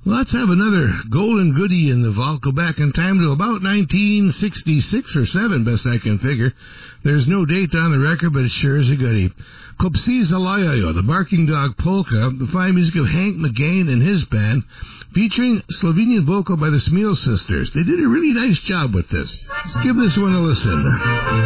Let's have another golden goodie in the vault. Go back in time to about 1966 or 7, best I can figure. There's no date on the record, but it sure is a goodie. Kopsiza Layayo, the Barking Dog Polka, the fine music of Hank McGain and his band, featuring Slovenian vocal by the Smil Sisters. They did a really nice job with this. Let's give this one a listen.